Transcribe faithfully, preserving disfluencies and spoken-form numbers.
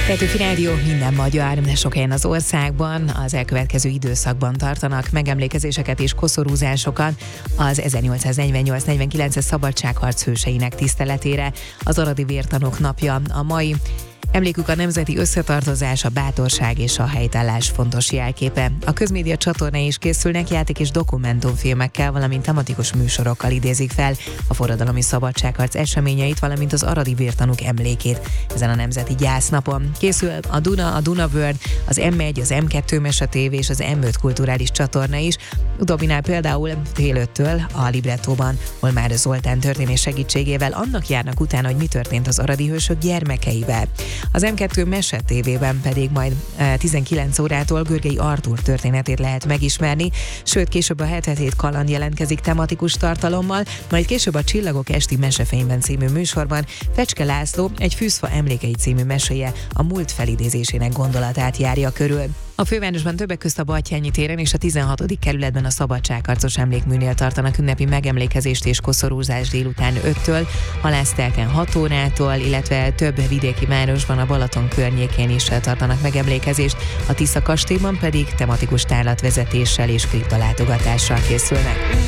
Petőfi Rádió, minden magyar, sok helyen az országban az elkövetkező időszakban tartanak megemlékezéseket és koszorúzásokat az ezernyolcszáznegyvennyolc negyvenkilences szabadságharc hőseinek tiszteletére. Az aradi vértanúk napja a mai. Emlékük a nemzeti összetartozás, a bátorság és a helytállás fontos jelképe. A közmédia csatornái is készülnek, játék és dokumentumfilmekkel, valamint tematikus műsorokkal idézik fel a forradalmi szabadságharc eseményeit, valamint az aradi vértanúk emlékét ezen a nemzeti gyásznapon. Készül a Duna, a Duna World, az em egy, az em kettő Mese té vé és az em öt kulturális csatorna is. Utóbbinál például fél öttől a Librettóban Molnár Zoltán történés segítségével annak járnak utána, hogy mi történt az aradi hősök gyermekeivel. Az em kettő Mese té vében pedig majd tizenkilenc órától Görgei Artúr történetét lehet megismerni, sőt később a hetvenhét kaland jelentkezik tematikus tartalommal, majd később a Csillagok esti mesefényben című műsorban Fecske László egy Fűzfa emlékei című meséje a múlt felidézésének gondolatát járja körül. A fővárosban többek közt a Batthyány téren és a tizenhatodik kerületben a szabadságharcos emlékműnél tartanak ünnepi megemlékezést és koszorúzást délután öttől, Halásztelken hat órától, illetve több vidéki városban a Balaton környékén is tartanak megemlékezést, a Tisza kastélyban pedig tematikus tárlatvezetéssel és kriptalátogatással készülnek.